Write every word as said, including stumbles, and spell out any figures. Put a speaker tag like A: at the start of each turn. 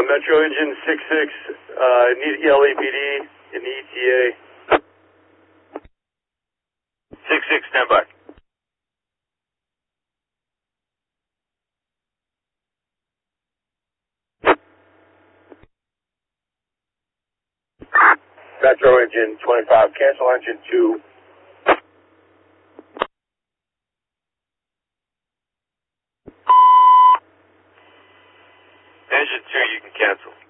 A: Metro Engine six six, uh, need L A P D in the E T A.
B: six six, stand by.
A: Metro Engine twenty-five, cancel engine two.
B: Engine two, you can cancel.